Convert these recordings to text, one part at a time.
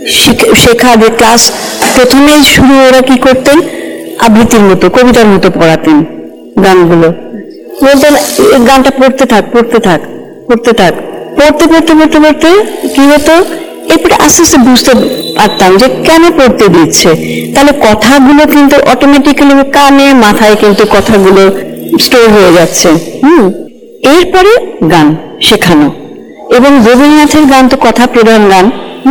শেখা, যে ক্লাস প্রথমেই শুরু ওরা কি করতেন, আবৃত্তির মতো, কবিতার মতো পড়াতেন গানগুলো। বলতেন গানটা পড়তে থাক পড়তে থাক পড়তে থাক, পড়তে পড়তে পড়তে পড়তে কি হতো, এরপরে আস্তে আস্তে বুঝতে পারতাম যে কেন পড়তে দিচ্ছে। তাহলে কথাগুলো কিন্তু অটোমেটিক্যালি কানে মাথায় কিন্তু কথাগুলো স্টোর হয়ে যাচ্ছে। এরপরে গান শেখানো, এবং রবীন্দ্রনাথের গান তো কথা প্রধান গান।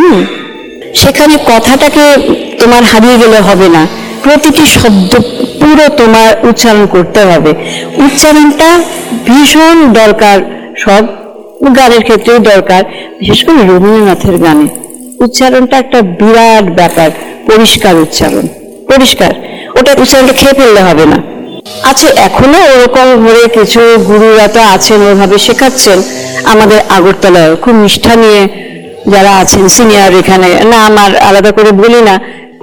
সেখানে কথাটাকে তোমার হারিয়ে গেলে হবে না, প্রতিটি শব্দ পুরো তোমার উচ্চারণ করতে হবে। উচ্চারণটা ভীষণ দরকার, সব গানের ক্ষেত্রেই দরকার, বিশেষ করে রবীন্দ্রনাথের গানে উচ্চারণটা একটা বিরাট ব্যাপার। পরিষ্কার উচ্চারণ, পরিষ্কার, ওটা উচ্চারণটা খেয়ে ফেললে হবে না। আচ্ছা, এখনো ওরকম ধরে কিছু গুরুরা তো আছেন, ওইভাবে শেখাচ্ছেন। আমাদের আগরতলায় খুব নিষ্ঠা নিয়ে যারা আছেন সিনিয়র, এখানে না আমার আলাদা করে বলি না,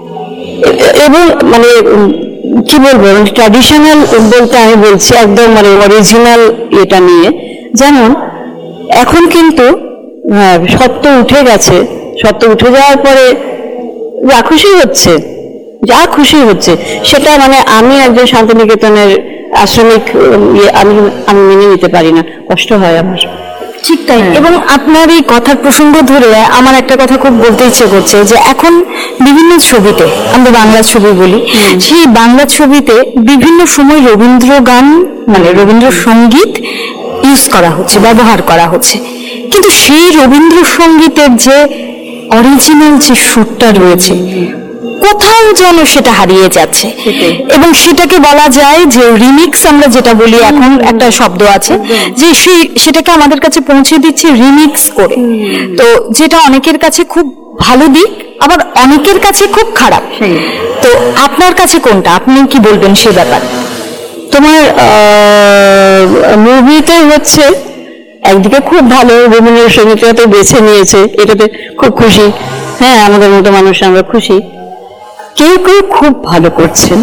এবং মানে কি বলবো, ট্র্যাডিশনাল বলতে আমি বলছি একদম মানে অরিজিনাল এটা নিয়ে। যেমন এখন কিন্তু সত্য উঠে গেছে, সত্য উঠে যাওয়ার পরে যা খুশি হচ্ছে, যা খুশি হচ্ছে সেটা মানে আমি একজন শান্তিনিকেতনের আশ্রমিক আমি মেনে নিতে পারি না, কষ্ট হয় আমার। ঠিক তাই। এবং আপনার এই কথার প্রসঙ্গ ধরে আমার একটা কথা খুব বলতে ইচ্ছে করছে, যে এখন বিভিন্ন ছবিতে, আমরা বাংলা ছবি বলি, সেই বাংলা ছবিতে বিভিন্ন সময় রবীন্দ্র গান মানে রবীন্দ্রসঙ্গীত ইউজ করা হচ্ছে, ব্যবহার করা হচ্ছে, কিন্তু সেই রবীন্দ্রসঙ্গীতের যে অরিজিনাল যে সুরটা রয়েছে কোথাও যেন সেটা হারিয়ে যাচ্ছে। এবং সেটাকে বলা যায় যে রিমিক্স, আমরা যেটা বলি এখন একটা শব্দ আছে, যে সেটাকে আমাদের কাছে পৌঁছে দিচ্ছে রিমিক্স করে। তো যেটা অনেকের কাছে খুব ভালো দিক, আবার অনেকের কাছে খুব খারাপ। তো আপনার কাছে কোনটা, আপনি কি বলবেন সে ব্যাপারে? তোমার মুভিতে হচ্ছে একদিকে খুব ভালো, রবীন্দ্রসঙ্গীতটা বেছে নিয়েছে, এটাতে খুব খুশি। হ্যাঁ, আমাদের মতো মানুষ আমরা খুশি। কেউ কেউ খুব ভালো করছেন,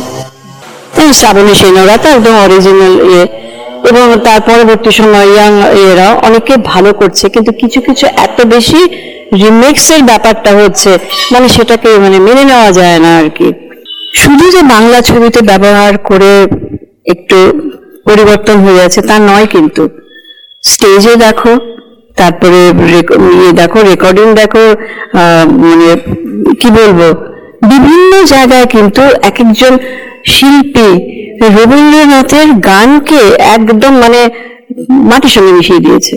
শ্রাবণী সেনরা তো একদম অরিজিনাল ইয়ে, এবং তার পরবর্তী সময় ইয়াং এরা অনেকে ভালো করছে, কিন্তু কিছু কিছু এত বেশি রিমিক্সের ব্যাপারটা হচ্ছে, মানে সেটাকে মানে মেনে নেওয়া যায় না আর কি। শুধু যে বাংলা ছবিতে ব্যবহার করে একটু পরিবর্তন হয়ে যাচ্ছে তা নয়, কিন্তু স্টেজে দেখো, তারপরে দেখো, রেকর্ডিং দেখো, মানে কি বলবো, বিভিন্ন জায়গায় কিন্তু এক একজন শিল্পী রবীন্দ্রনাথের গানকে একদম মানে মাটির সঙ্গে মিশিয়ে দিয়েছে।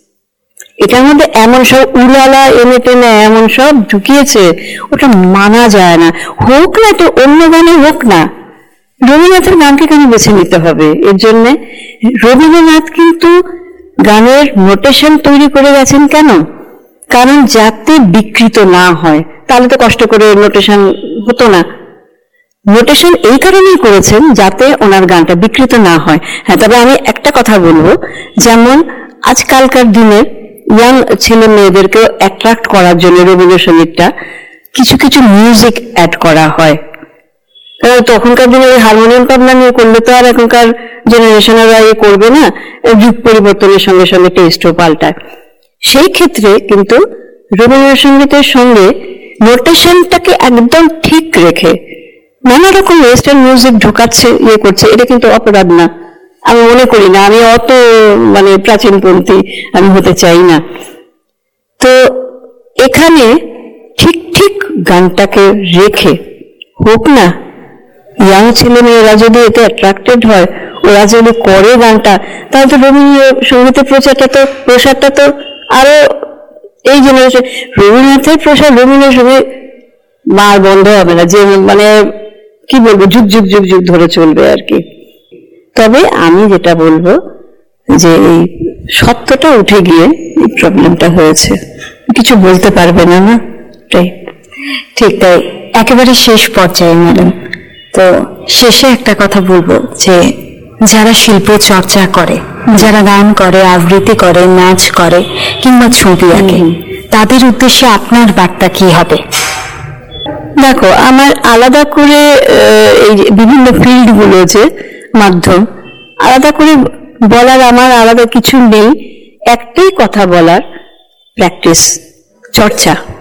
এটার মধ্যে এমন সব উড়ালা এনে টেনে এমন সব ঢুকিয়েছে, ওটা মানা যায় না। হোক না তো অন্য গানে হোক না, রবীন্দ্রনাথের গানকে কেন বেছে নিতে হবে? এর জন্যে রবীন্দ্রনাথ কিন্তু গানের নোটেশন তৈরি করে গেছেন কেন? কারণ যাতে বিকৃত না হয়, তাহলে তো কষ্ট করে নোটেশন হতো না। নোটেশন এই কারণেই করেছেন যাতে ওনার গানটা বিকৃত না হয়। হ্যাঁ, তবে আমি একটা কথা বলবো, যেমন আজকালকার দিনে ইয়াং ছেলে মেয়েদেরকে অ্যাট্রাক্ট করার জন্য রবীন্দ্রসঙ্গীতটা কিছু কিছু মিউজিক অ্যাড করা হয়। কারণ তখনকার দিনে হারমোনিয়াম তবলা নিয়ে করলে তো আর এখনকার জেনারেশনেরা করবে না, যুগ পরিবর্তনের সঙ্গে সঙ্গে টেস্টও পাল্টায়। সেই ক্ষেত্রে কিন্তু রবীন্দ্রসঙ্গীতের সঙ্গে নোটেশনটাকে একদম ঠিক রেখে নানা রকম ওয়েস্টার্ন মিউজিক ঢোকাচ্ছে, ইয়ে করছে, এটা কিন্তু অপরাধ না, আমি মনে করি না। আমি অত মানে প্রাচীনপন্থী আমি হতে চাই না। তো এখানে ঠিক ঠিক গানটাকে রেখে হোক না, ইয়াং ছেলে মেয়েরা যদি এতে অ্যাট্রাক্টেড হয়, ওরা যদি করে গানটা, তাহলে তো রবীন্দ্রসঙ্গীতের প্রসারটা তো আরো এই জেনারেশন, রবীন্দ্রনাথের প্রসার রবীন্দ্রসঙ্গীত আর বন্ধ হবে না, যে মানে কি বলবো, যুগ যুগ যুগ যুগ ধরে চলবে আর কি। তবে আমি যেটা বলবো যে এই সত্যটা উঠে গিয়ে এই প্রবলেমটা হয়েছে, কিছু বলতে পারবে না, না তাই? ঠিক তাই। একেবারে শেষ পর্যায়ে ম্যাডাম, তো শেষে একটা কথা বলবো, যে যারা শিল্প চর্চা করে, যারা গান করে, আবৃত্তি করে, নাচ করে কিংবা ছবি আঁকে, তাদের উদ্দেশ্যে আপনার বার্তা কি হবে? দেখো, আমার আলাদা করে এই বিভিন্ন ফিল্ড গুলো যে মাধ্যম, আলাদা করে বলার আমার আলাদা কিছু নেই। একটাই কথা বলার, প্র্যাকটিস, চর্চা।